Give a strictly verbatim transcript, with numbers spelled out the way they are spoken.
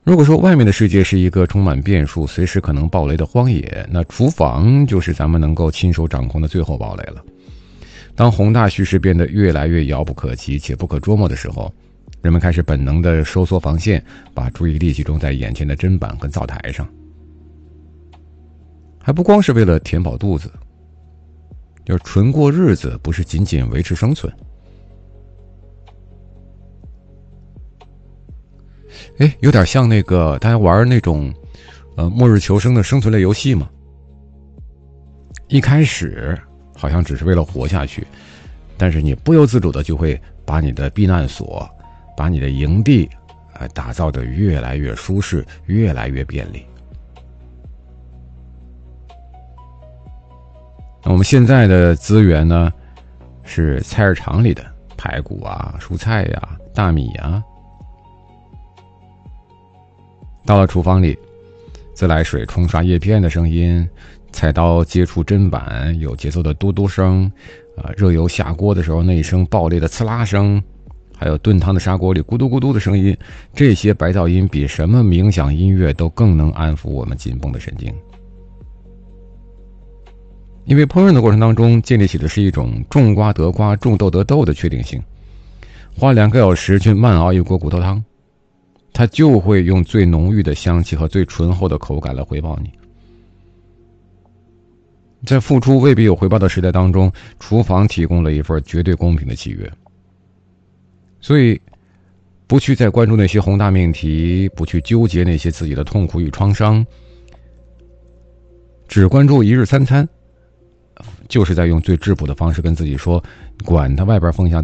如果说外面的世界是一个充满变数、随时可能爆雷的荒野，那厨房就是咱们能够亲手掌控的最后堡垒了。当宏大叙事变得越来越遥不可及且不可捉摸的时候，人们开始本能地收缩防线，把注意力集中在眼前的砧板和灶台上。还不光是为了填饱肚子，就是纯过日子，不是仅仅维持生存。哎，有点像那个大家玩那种呃末日求生的生存类游戏嘛。一开始好像只是为了活下去，但是你不由自主的就会把你的避难所、把你的营地呃打造的越来越舒适，越来越便利。那我们现在的资源呢，是菜市场里的排骨啊、蔬菜呀、啊、大米啊。到了厨房里，自来水冲刷叶片的声音，菜刀接触砧板有节奏的嘟嘟声，啊、呃，热油下锅的时候那一声爆裂的刺啦声，还有炖汤的砂锅里咕嘟咕嘟的声音，这些白噪音比什么冥想音乐都更能安抚我们紧绷的神经。因为烹饪的过程当中建立起的是一种种瓜得瓜，种豆得豆的确定性，花两个小时去慢熬一锅骨头汤，它就会用最浓郁的香气和最醇厚的口感来回报你。在付出未必有回报的时代当中，厨房提供了一份绝对公平的契约。所以不去再关注那些宏大命题，不去纠结那些自己的痛苦与创伤，只关注一日三餐，就是在用最质朴的方式跟自己说，管他外边风向